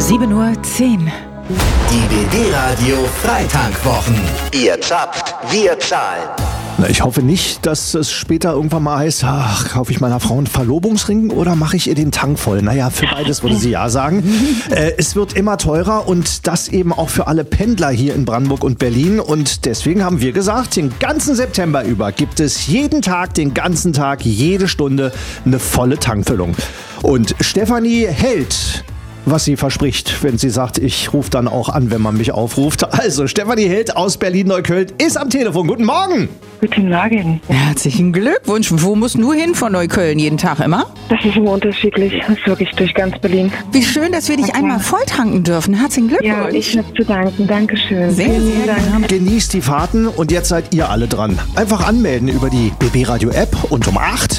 7:10 Uhr. Die BB-Radio Freitankwwochen. Ihr zapft, wir zahlen. Na, ich hoffe nicht, dass es später irgendwann mal heißt, ach, kaufe ich meiner Frau einen Verlobungsring oder mache ich ihr den Tank voll? Naja, für beides würde sie ja sagen. Es wird immer teurer und das eben auch für alle Pendler hier in Brandenburg und Berlin. Und deswegen haben wir gesagt, den ganzen September über gibt es jeden Tag, den ganzen Tag, jede Stunde eine volle Tankfüllung. Und Stefanie hält, was sie verspricht, wenn sie sagt, ich rufe dann auch an, wenn man mich aufruft. Also, Stefanie Held aus Berlin-Neukölln ist am Telefon. Guten Morgen! Guten Morgen. Herzlichen Glückwunsch. Wo musst du hin von Neukölln? Jeden Tag immer? Das ist immer unterschiedlich. Das ist wirklich durch ganz Berlin. Wie schön, dass wir dich einmal volltanken dürfen. Herzlichen Glückwunsch. Ja, ich habe zu danken. Dankeschön. Sehr, sehr gerne. Genießt die Fahrten und jetzt seid ihr alle dran. Einfach anmelden über die BB Radio App und um 8